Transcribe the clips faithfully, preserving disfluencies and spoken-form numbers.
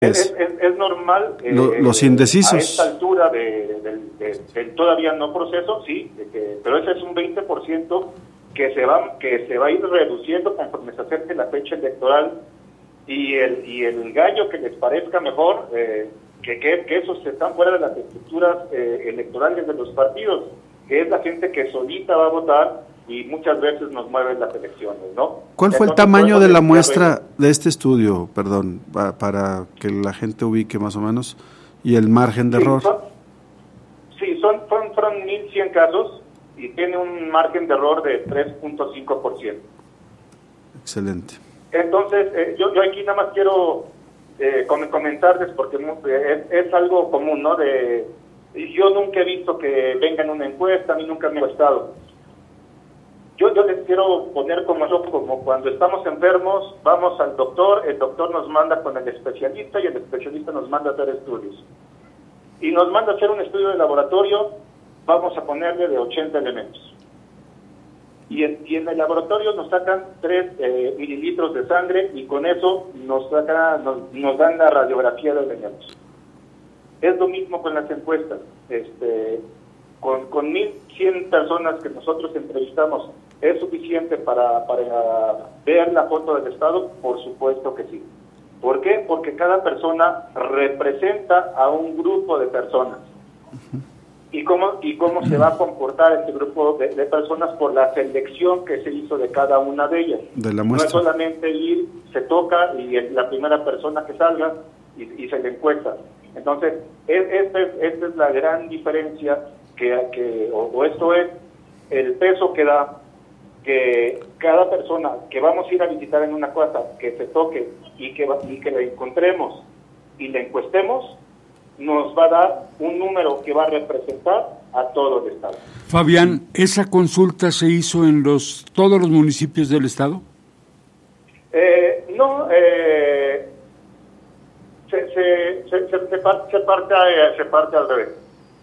Es, es, es, es normal. Lo, eh, los indecisos. A esta altura del de, de, de, de todavía no proceso, sí, de que, pero ese es un veinte por ciento que se va que se va a ir reduciendo conforme se acerque la fecha electoral, y el y el gallo que les parezca mejor, eh, que, que, que esos están fuera de las estructuras eh, electorales de los partidos, que es la gente que solita va a votar y muchas veces nos mueven las elecciones, ¿no? ¿Cuál fue Entonces, el tamaño de la muestra ver, de este estudio, perdón, pa, para que la gente ubique más o menos, y el margen de sí, error? Son, sí, son, son, son mil cien casos y tiene un margen de error de tres punto cinco por ciento. Excelente. Entonces, eh, yo, yo aquí nada más quiero eh, comentarles, porque es, es algo común, ¿no? De, yo nunca he visto que venga en una encuesta, a mí nunca me ha encuestado. Yo, yo les quiero poner como yo, como cuando estamos enfermos, vamos al doctor, el doctor nos manda con el especialista y el especialista nos manda a hacer estudios. Y nos manda a hacer un estudio de laboratorio, vamos a ponerle de ochenta elementos. Y en, y en el laboratorio nos sacan tres eh, mililitros de sangre y con eso nos, saca, nos, nos dan la radiografía de los elementos. Es lo mismo con las encuestas. Este, con, con mil cien personas que nosotros entrevistamos, ¿es suficiente para, para ver la foto del Estado? Por supuesto que sí. ¿Por qué? Porque cada persona representa a un grupo de personas. Uh-huh. ¿Y cómo, y cómo se va a comportar este grupo de, de personas por la selección que se hizo de cada una de ellas? De la muestra. No es solamente ir, se toca y es la primera persona que salga y, y se le encuesta. Entonces, es, esta, es, esta es la gran diferencia, que, que o, o esto es el peso que da que cada persona que vamos a ir a visitar en una casa, que se toque y que, y que la encontremos y la encuestemos, nos va a dar un número que va a representar a todo el Estado. Fabián, ¿esa consulta se hizo en los todos los municipios del Estado? Eh, no, eh, se, se, se, se, se, parte, se, parte, se parte al revés.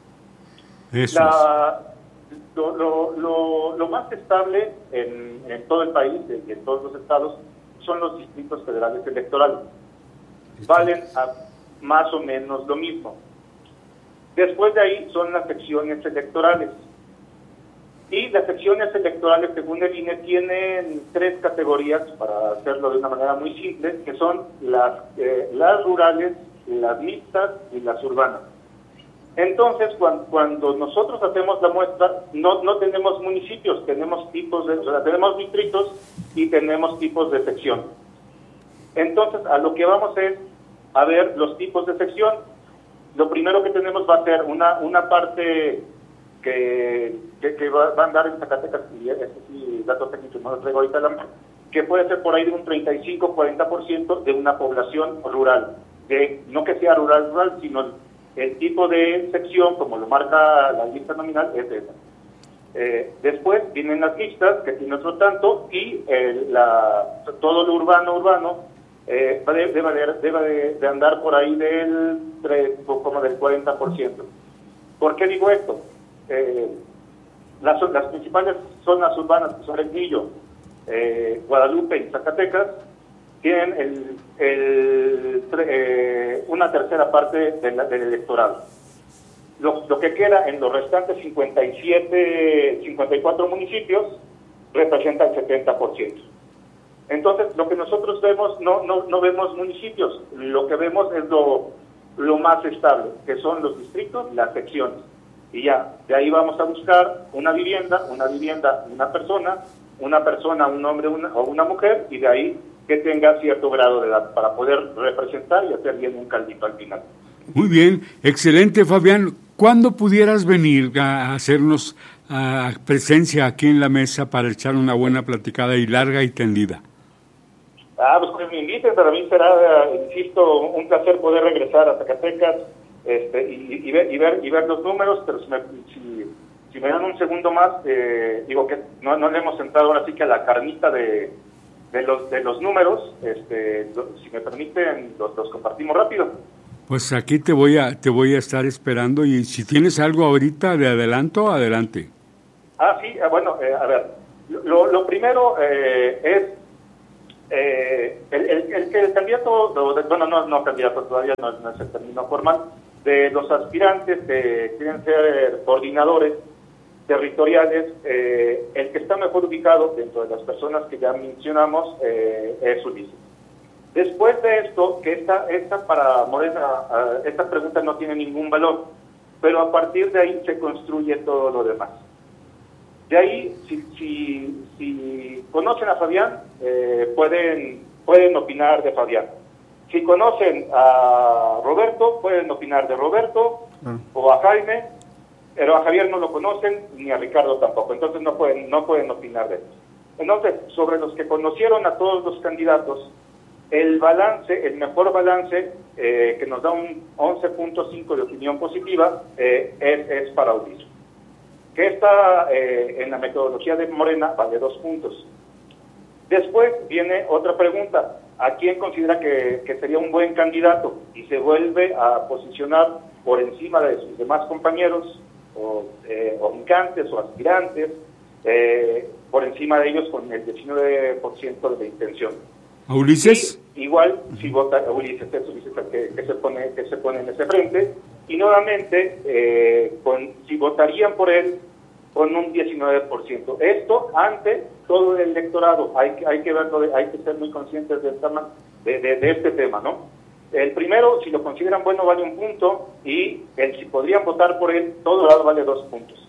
Eso La, lo, lo, lo, lo más estable en, en todo el país y en todos los estados son los distritos federales electorales. Valen a más o menos lo mismo. Después de ahí son las secciones electorales. Y las secciones electorales, según el I N E, tienen tres categorías, para hacerlo de una manera muy simple, que son las, eh, las rurales, las mixtas y las urbanas. Entonces, cuando, cuando nosotros hacemos la muestra, no, no tenemos municipios, tenemos tipos de, o sea, tenemos distritos y tenemos tipos de sección. Entonces, a lo que vamos es a ver los tipos de sección. Lo primero que tenemos va a ser una una parte que, que, que va, va a andar en Zacatecas, y ese sí, datos técnicos no los traigo ahorita a la mano, que puede ser por ahí de un treinta y cinco a cuarenta por ciento de una población rural, de no que sea rural, rural, sino el, el tipo de sección, como lo marca la lista nominal, es esa. Eh, después vienen las mixtas, que tiene otro tanto, y eh, la, todo lo urbano, urbano, Eh, debe, debe, debe de, de andar por ahí del tres, como del cuarenta por ciento. ¿Por qué digo esto? Eh, las, las principales zonas urbanas, que son El Millo, eh, Guadalupe y Zacatecas, tienen el, el, eh, una tercera parte de la, del electorado. Lo, lo que queda en los restantes cincuenta y siete, cincuenta y cuatro municipios representa el setenta por ciento. Entonces, lo que nosotros vemos, no no no vemos municipios, lo que vemos es lo, lo más estable, que son los distritos, las secciones. Y ya, de ahí vamos a buscar una vivienda, una vivienda, una persona, una persona, un hombre una, o una mujer, y de ahí que tenga cierto grado de edad para poder representar y hacer bien un caldito al final. Muy bien, excelente, Fabián. ¿Cuándo pudieras venir a hacernos a presencia aquí en la mesa para echar una buena platicada y larga y tendida? Ah, pues que me inviten, para mí será, insisto, un placer poder regresar a Zacatecas este, y, y, ver, y, ver, y ver los números, pero si me, si, si me dan un segundo más, eh, digo que no, no le hemos entrado ahora sí que a la carnita de, de, los, de los números, este, lo, si me permiten, los, los compartimos rápido. Pues aquí te voy a te voy a estar esperando, y si tienes algo ahorita de adelanto, adelante. Ah, sí, bueno, eh, a ver, lo, lo primero eh, es eh, el, el, el, el candidato, bueno, no, no candidato, todavía no, no es el término formal, de los aspirantes que quieren ser coordinadores territoriales, eh, el que está mejor ubicado dentro de las personas que ya mencionamos eh, es Ulises. Después de esto, que esta, esta para Morena, uh, esta pregunta no tiene ningún valor, pero a partir de ahí se construye todo lo demás. De ahí, si, si, si conocen a Fabián, eh, pueden, pueden opinar de Fabián. Si conocen a Roberto, pueden opinar de Roberto, uh. o a Jaime, pero a Javier no lo conocen, ni a Ricardo tampoco, entonces no pueden, no pueden opinar de ellos. Entonces, sobre los que conocieron a todos los candidatos, el balance, el mejor balance, eh, que nos da un once punto cinco de opinión positiva, eh, es, es para Ulises. Que está eh, en la metodología de Morena vale dos puntos. Después viene otra pregunta: ¿a quién considera que, que sería un buen candidato? Y se vuelve a posicionar por encima de sus demás compañeros, o eh, obligantes o aspirantes, eh, por encima de ellos con el diecinueve por ciento de la intención. ¿A Ulises? Y, igual, si vota a Ulises, es Ulises el que, que, se pone, que se pone en ese frente, y nuevamente, eh, con, si votarían por él, con un diecinueve por ciento. Esto ante todo el electorado, hay, hay que verlo, hay que ser muy conscientes de, esta, de, de, de este tema, ¿no? El primero, si lo consideran bueno, vale un punto, y el si podrían votar por él, todo lado vale dos puntos.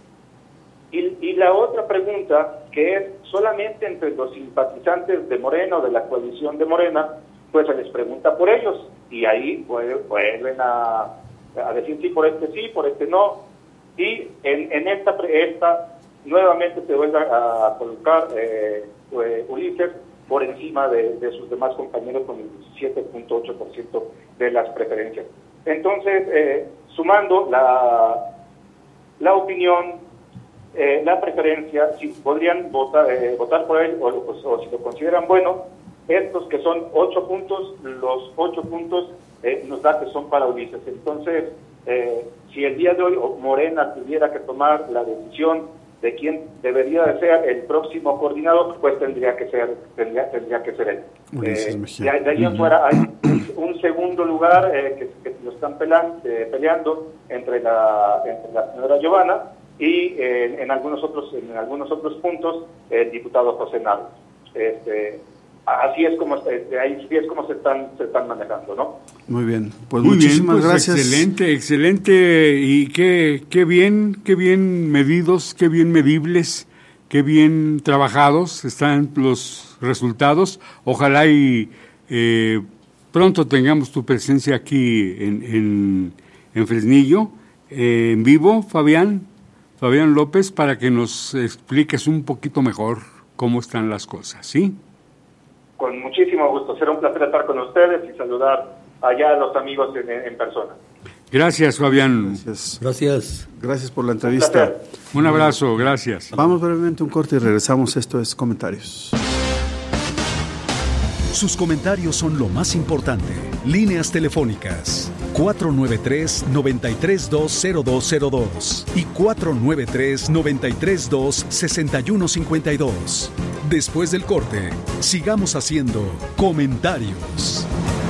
Y, y la otra pregunta, que es solamente entre los simpatizantes de Morena o de la coalición de Morena, pues se les pregunta por ellos, y ahí vuelven a, a decir sí por este sí, por este no, y en, en esta, esta nuevamente se vuelve a colocar eh, Ulises por encima de, de sus demás compañeros con el siete punto ocho por ciento de las preferencias. Entonces, eh, sumando la, la opinión, Eh, la preferencia, si podrían votar, eh, votar por él o, o, o si lo consideran bueno, estos que son ocho puntos, los ocho puntos eh, nos da que son para Ulises. Entonces, eh, si el día de hoy Morena tuviera que tomar la decisión de quién debería de ser el próximo coordinador, pues tendría que ser tendría, tendría que ser él. Eh, de, de ahí en fuera hay un segundo lugar eh, que, que lo están pelan, eh, peleando entre la, entre la señora Giovanna y eh, en algunos otros en algunos otros puntos el diputado José Narro. Este, así es como este, ahí sí es como se están se están manejando, ¿no? Muy bien, pues Muy muchísimas bien, pues gracias. Excelente, excelente, y qué qué bien, qué bien medidos, qué bien medibles, qué bien trabajados están los resultados. Ojalá y eh, pronto tengamos tu presencia aquí en en, en Fresnillo, eh, en vivo, Fabián. Fabián López, para que nos expliques un poquito mejor cómo están las cosas, ¿sí? Con muchísimo gusto, será un placer estar con ustedes y saludar allá a los amigos en, en persona. Gracias, Fabián. Gracias. Gracias. Gracias por la entrevista. Un, un abrazo, gracias. Vamos brevemente a un corte y regresamos. Esto es Comentarios. Sus comentarios son lo más importante. Líneas telefónicas cuatro nueve tres, nueve tres dos, cero dos cero dos y cuatro nueve tres, nueve tres dos, seis uno cinco dos. Después del corte, sigamos haciendo comentarios.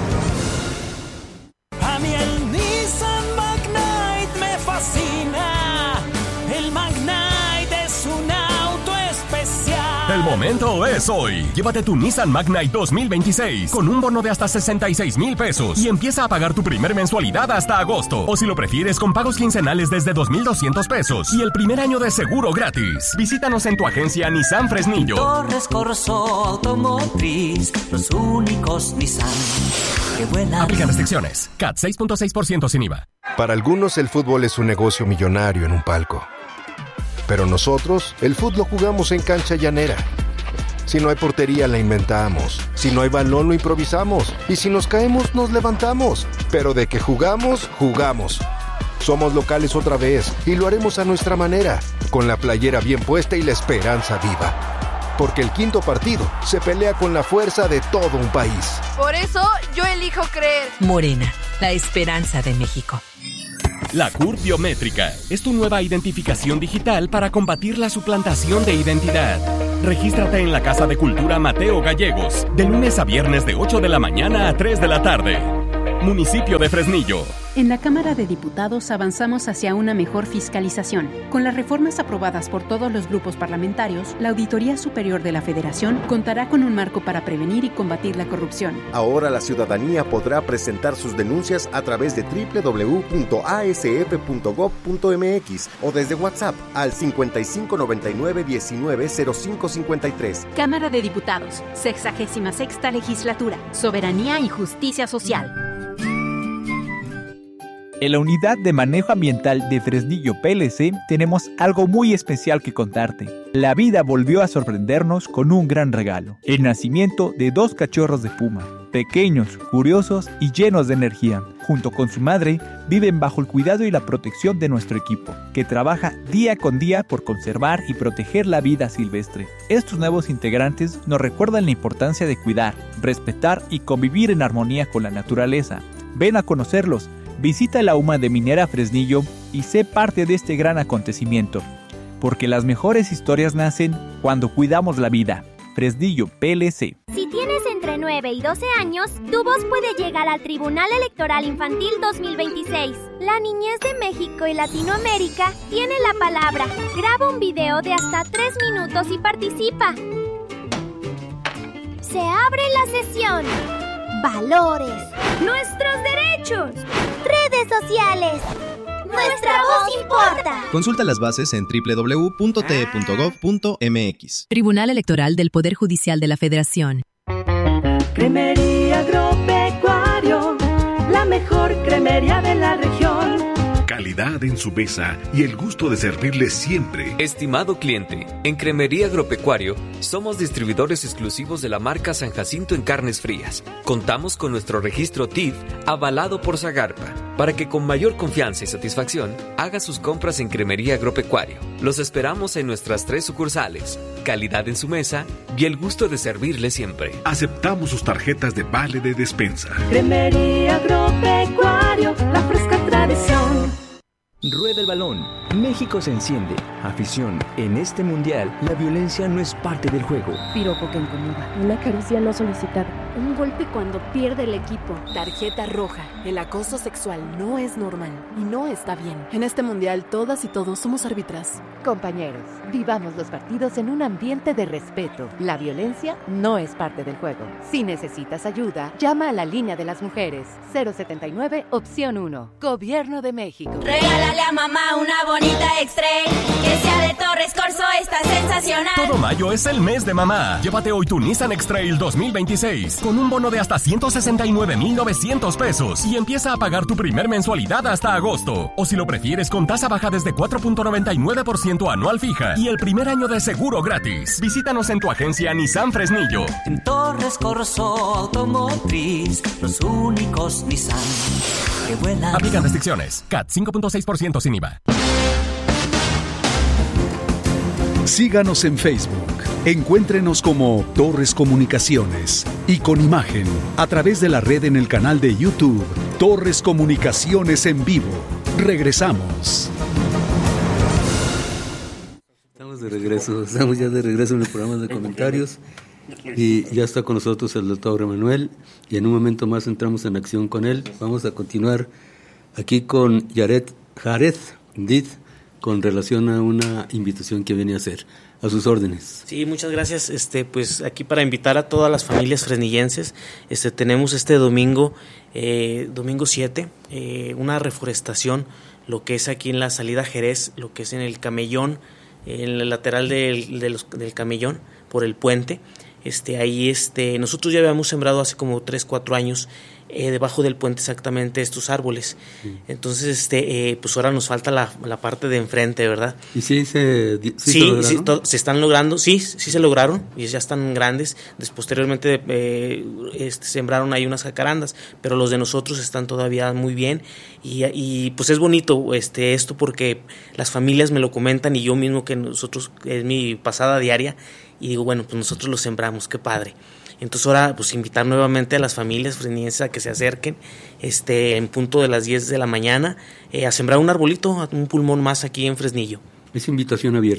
A mí el Nissan Magnite me fascina. El Magnite es un auto especial. El momento es hoy. Llévate tu Nissan Magnite dos mil veintiséis con un bono de hasta sesenta y seis mil pesos y empieza a pagar tu primer mensualidad hasta agosto. O si lo prefieres, con pagos quincenales desde dos mil doscientos pesos y el primer año de seguro gratis. Visítanos en tu agencia Nissan Fresnillo. Torres Corso Automotriz, los únicos Nissan que vuelan. Aplican restricciones. C A T seis punto seis por ciento sin I V A. Para algunos el fútbol es un negocio millonario en un palco. Pero nosotros, el fútbol lo jugamos en cancha llanera. Si no hay portería, la inventamos. Si no hay balón, lo improvisamos. Y si nos caemos, nos levantamos. Pero de que jugamos, jugamos. Somos locales otra vez y lo haremos a nuestra manera, con la playera bien puesta y la esperanza viva. Porque el quinto partido se pelea con la fuerza de todo un país. Por eso, yo elijo creer. Morena, la esperanza de México. La C U R Biométrica es tu nueva identificación digital para combatir la suplantación de identidad. Regístrate en la Casa de Cultura Mateo Gallegos, de lunes a viernes de ocho de la mañana a tres de la tarde. Municipio de Fresnillo. En la Cámara de Diputados avanzamos hacia una mejor fiscalización. Con las reformas aprobadas por todos los grupos parlamentarios, la Auditoría Superior de la Federación contará con un marco para prevenir y combatir la corrupción. Ahora la ciudadanía podrá presentar sus denuncias a través de doble u doble u doble u punto a s f punto gob punto m x o desde WhatsApp al cincuenta y cinco noventa y nueve diecinueve cero cinco cincuenta y tres. Cámara de Diputados, sexagésima sexta Legislatura, Soberanía y Justicia Social. En la Unidad de Manejo Ambiental de Fresnillo P L C tenemos algo muy especial que contarte. La vida volvió a sorprendernos con un gran regalo: el nacimiento de dos cachorros de puma, pequeños, curiosos y llenos de energía. Junto con su madre, viven bajo el cuidado y la protección de nuestro equipo, que trabaja día con día por conservar y proteger la vida silvestre. Estos nuevos integrantes nos recuerdan la importancia de cuidar, respetar y convivir en armonía con la naturaleza. Ven a conocerlos. Visita la U M A de Minera Fresnillo y sé parte de este gran acontecimiento, porque las mejores historias nacen cuando cuidamos la vida. Fresnillo P L C. Si tienes entre nueve y doce años, tu voz puede llegar al Tribunal Electoral Infantil dos mil veintiséis. La niñez de México y Latinoamérica tiene la palabra. Graba un video de hasta tres minutos y participa. Se abre la sesión. Valores. Nuestros derechos. Redes sociales. Nuestra voz importa. Consulta las bases en doble u doble u doble u punto t e punto gob punto m x. Tribunal Electoral del Poder Judicial de la Federación. Cremería Agropecuario, la mejor cremería de la región. Calidad en su mesa y el gusto de servirle siempre. Estimado cliente, en Cremería Agropecuario somos distribuidores exclusivos de la marca San Jacinto en carnes frías. Contamos con nuestro registro T I F avalado por Zagarpa, para que con mayor confianza y satisfacción haga sus compras en Cremería Agropecuario. Los esperamos en nuestras tres sucursales. Calidad en su mesa y el gusto de servirle siempre. Aceptamos sus tarjetas de vale de despensa. Cremería Agropecuario, la fresca tradición. Rueda el balón. México se enciende. Afición. En este mundial, la violencia no es parte del juego. Piropo que incomoda. Una caricia no solicitada. Un golpe cuando pierde el equipo. Tarjeta roja. El acoso sexual no es normal y no está bien. En este mundial, todas y todos somos árbitras. Compañeros, vivamos los partidos en un ambiente de respeto. La violencia no es parte del juego. Si necesitas ayuda, llama a la línea de las mujeres. cero setenta y nueve, opción uno. Gobierno de México. Regálale a mamá una bonita X-Trail, que sea de Torres Corso, está sensacional. Todo mayo es el mes de mamá. Llévate hoy tu Nissan X-Trail dos mil veintiséis con un bono de hasta ciento sesenta y nueve mil novecientos pesos y empieza a pagar tu primer mensualidad hasta agosto. O si lo prefieres, con tasa baja desde cuatro punto noventa y nueve por ciento anual fija y el primer año de seguro gratis. Visítanos en tu agencia Nissan Fresnillo. En Torres Corso Automotriz, los únicos Nissan que vuelan. Aplican restricciones. C A T cinco punto seis por ciento sin I V A. Síganos en Facebook. Encuéntrenos como Torres Comunicaciones y con imagen a través de la red en el canal de YouTube Torres Comunicaciones en vivo. Regresamos. Estamos de regreso, estamos ya de regreso en el programa de comentarios y ya está con nosotros el doctor Emanuel y en un momento más entramos en acción con él. Vamos a continuar aquí con Jared Jared Did con relación a una invitación que viene a hacer. A sus órdenes. Sí, muchas gracias. Este, pues aquí para invitar a todas las familias fresnillenses, este, tenemos este domingo, eh, domingo siete, eh, una reforestación, lo que es aquí en la salida Jerez, lo que es en el Camellón, en el lateral del, de los, del Camellón, por el puente. Este, ahí, este, nosotros ya habíamos sembrado hace como tres, cuatro años. Eh, debajo del puente exactamente estos árboles. Sí. Entonces, este, eh, pues ahora nos falta la, la parte de enfrente, ¿verdad? ¿Y sí se, sí sí, se, sí to, se están logrando? Sí, sí se lograron y ya están grandes. Después, posteriormente eh, este, sembraron ahí unas jacarandas, pero los de nosotros están todavía muy bien y, y pues es bonito este, esto porque las familias me lo comentan y yo mismo que nosotros, es mi pasada diaria y digo, bueno, pues nosotros lo sembramos, qué padre. Entonces ahora pues invitar nuevamente a las familias fresnillenses a que se acerquen este en punto de las diez de la mañana eh, a sembrar un arbolito, un pulmón más aquí en Fresnillo. Es invitación abierta.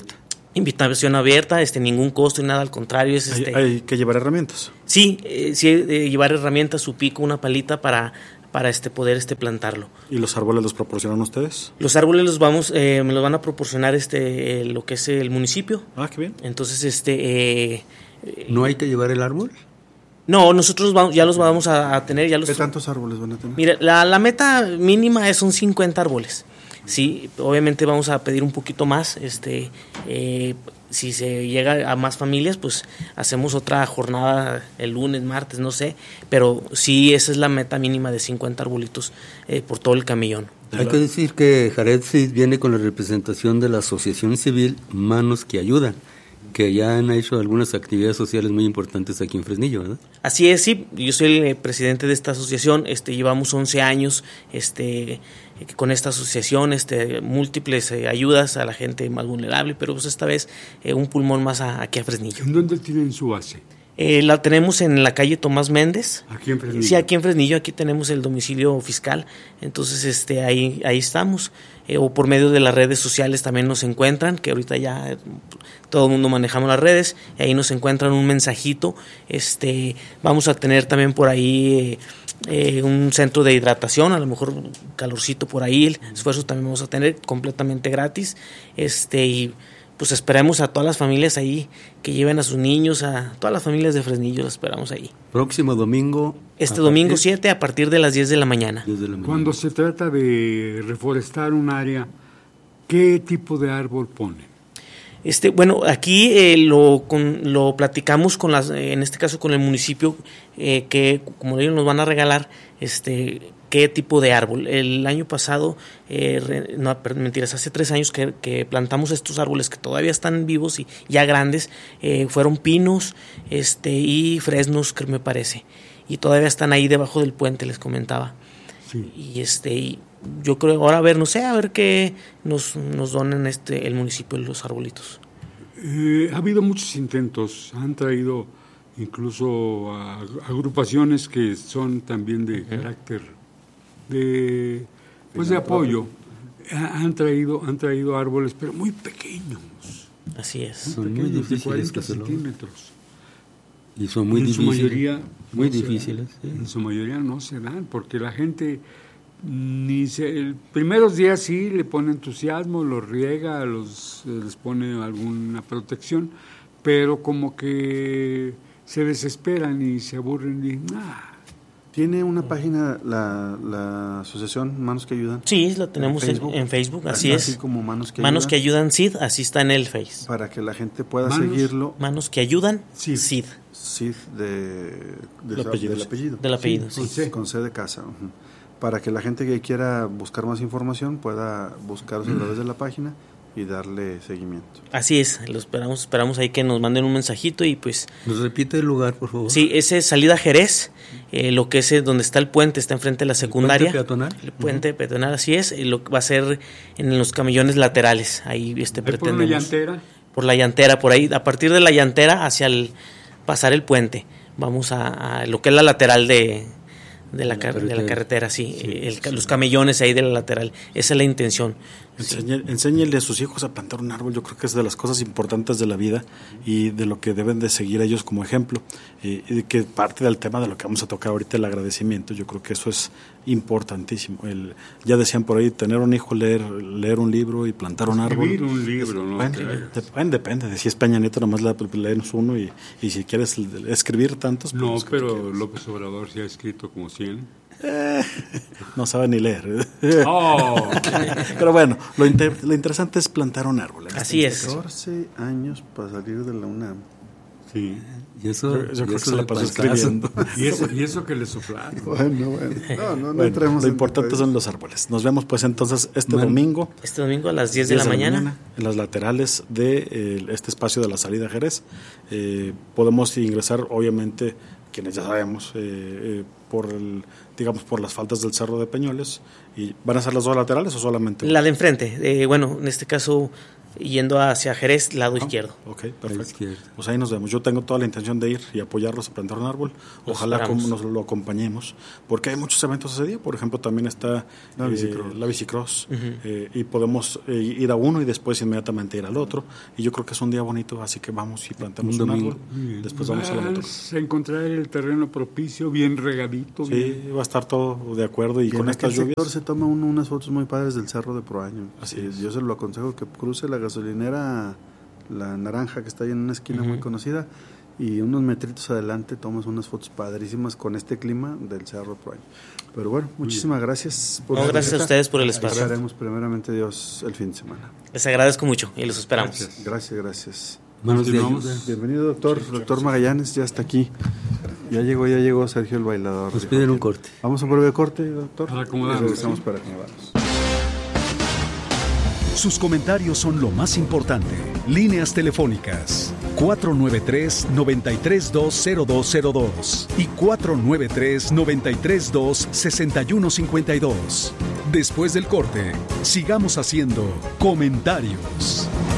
Invitación abierta, este, ningún costo y nada, al contrario. Es, este, ¿Hay, hay que llevar herramientas? Sí, eh, sí eh, llevar herramientas, su pico, una palita para, para este, poder este, plantarlo. ¿Y los árboles los proporcionan ustedes? Los árboles los vamos, eh, me los van a proporcionar este, eh, lo que es el municipio. Ah, qué bien. Entonces, este... Eh, ¿No hay que llevar el árbol? No, nosotros vamos, ya los vamos a, a tener. Ya los, ¿Qué tantos árboles van a tener? Mira, la, la meta mínima es son cincuenta árboles. Sí, obviamente vamos a pedir un poquito más. Este, eh, si se llega a más familias, pues hacemos otra jornada el lunes, martes, no sé. Pero sí, esa es la meta mínima de cincuenta arbolitos eh, por todo el camellón. Hay que decir que Jared Cid viene con la representación de la Asociación Civil Manos que Ayudan, que ya han hecho algunas actividades sociales muy importantes aquí en Fresnillo, ¿verdad? Así es, sí. Yo soy el presidente de esta asociación. Este, llevamos once años este, con esta asociación, este, múltiples eh, ayudas a la gente más vulnerable, pero pues esta vez eh, un pulmón más a, aquí a Fresnillo. ¿En dónde tienen su base? Eh, la tenemos en la calle Tomás Méndez. Aquí en Fresnillo. Sí, aquí en Fresnillo, aquí tenemos el domicilio fiscal. Entonces, este, ahí, ahí estamos. Eh, o por medio de las redes sociales también nos encuentran, que ahorita ya eh, todo el mundo manejamos las redes, y ahí nos encuentran un mensajito. Este, vamos a tener también por ahí eh, eh, un centro de hidratación, a lo mejor calorcito por ahí, el esfuerzo también vamos a tener completamente gratis. Este, y pues esperamos a todas las familias ahí que lleven a sus niños, a todas las familias de Fresnillo, las esperamos ahí. Próximo domingo. Este domingo siete a partir de las diez de la mañana. diez de la mañana. Cuando se trata de reforestar un área, ¿qué tipo de árbol ponen? Este, bueno, aquí eh, lo, con, lo platicamos con las, eh, en este caso con el municipio, eh, que como ellos nos van a regalar, este, qué tipo de árbol. El año pasado, eh, re, no, perdón, mentiras, hace tres años que, que plantamos estos árboles que todavía están vivos y ya grandes, eh, fueron pinos, este, y fresnos, que me parece, y todavía están ahí debajo del puente, les comentaba. Sí. Y este, y yo creo ahora a ver, no sé, a ver qué nos, nos donan este el municipio de los arbolitos. Eh, ha habido muchos intentos, han traído incluso a, a agrupaciones que son también de uh-huh. carácter de pues de apoyo. Ha, han traído han traído árboles, pero muy pequeños. Así es. Muy son pequeños, muy difíciles de cuarenta que se lo... centímetros. Y son muy en difíciles. Su mayoría muy no difíciles. Se dan, sí. En su mayoría no se dan, porque la gente ni se, el primeros días sí le pone entusiasmo, los riega, los les pone alguna protección, pero como que se desesperan y se aburren y ah. ¿Tiene una página la, la asociación Manos que Ayudan? Sí, la tenemos en Facebook, en, en Facebook así, así es. Así como Manos que Manos Ayudan. que Ayudan Cid, así está en el Face. Para que la gente pueda Manos, seguirlo. Manos que Ayudan Cid. Cid. Cid de, de, del apellido. del apellido. Del apellido, sí. sí. Con C de casa. Uh-huh. Para que la gente que quiera buscar más información pueda buscarse a través de la página y darle seguimiento. Así es, lo esperamos, esperamos ahí que nos manden un mensajito y pues... ¿Nos repite el lugar, por favor? Sí, ese es salida Jerez, eh, lo que es donde está el puente, está enfrente de la secundaria. ¿El puente peatonal? El puente uh-huh. peatonal, así es, y lo va a ser en los camellones laterales, ahí este pretendemos. ¿Por la llantera? Por la llantera, por ahí, a partir de la llantera hacia el... pasar el puente, vamos a, a lo que es la lateral de... De la, car- de la carretera, sí, sí, el, sí, los camellones ahí de la lateral, esa es la intención. Enseñe, sí. Enséñele a sus hijos a plantar un árbol, yo creo que es de las cosas importantes de la vida y de lo que deben de seguir ellos como ejemplo, y, y que parte del tema de lo que vamos a tocar ahorita, el agradecimiento, yo creo que eso es importantísimo. El, ya decían por ahí, tener un hijo, leer leer un libro y plantar un árbol. Escribir un libro, ¿no? Bueno, depende, depende, de si es Peña Nieto, nomás leemos uno y, y si quieres escribir tantos. No, pues, pero López Obrador sí ha escrito como cien. Eh, no sabe ni leer. Oh. Pero bueno, lo, inter- lo interesante es plantar un árbol. Así es. catorce años para salir de la UNAM. Sí. Y eso, yo, yo y creo eso que se la pasó escribiendo. Y eso, y eso que le soplaron. Bueno, bueno. No, no, no bueno, entremos. Lo en importante son los árboles. Nos vemos pues entonces este bueno, domingo. Este domingo a las diez de la, de la mañana. mañana. En las laterales de eh, este espacio de la salida Jerez. Eh, podemos ingresar, obviamente, quienes ya sabemos, eh, eh, por el, digamos, por las faldas del Cerro de Peñoles. ¿Y van a ser las dos laterales o solamente? La de enfrente. Eh, bueno, en este caso yendo hacia Jerez, lado oh, izquierdo. Ok, perfecto. Pues ahí nos vemos. Yo tengo toda la intención de ir y apoyarlos a plantar un árbol. Ojalá como nos lo acompañemos, porque hay muchos eventos ese día. Por ejemplo, también está la eh, bicicross, la bicicross uh-huh. eh, y podemos eh, ir a uno y después inmediatamente ir al otro. Y yo creo que es un día bonito, así que vamos y plantamos un, un árbol. Bien. Después vamos Vas al otro. a encontrar el terreno propicio, bien regadito. Sí, bien. va a estar todo de acuerdo y, y con estas lluvias. Se toma uno unas fotos muy padres del Cerro de Proaño. Así es. Yo se lo aconsejo que cruce la gasolinera, la naranja que está ahí en una esquina uh-huh. muy conocida, y unos metritos adelante tomas unas fotos padrísimas con este clima del Cerro de Proaño. Pero bueno, muchísimas gracias. Por no, gracias a ustedes por el espacio. Estaremos primeramente Dios el fin de semana. Les agradezco mucho y los esperamos. Gracias, gracias. gracias. Buenos días. Bienvenido, doctor. Doctor Magallanes, ya está aquí. Ya llegó, ya llegó Sergio el bailador. Nos piden un corte. Vamos a un breve corte, doctor. Para acomodarnos. Regresamos para acomodarnos. Sus comentarios son lo más importante. Líneas telefónicas cuatro nueve tres, nueve tres dos, cero dos cero dos y cuatro nueve tres, nueve tres dos, seis uno cinco dos. Después del corte, sigamos haciendo comentarios.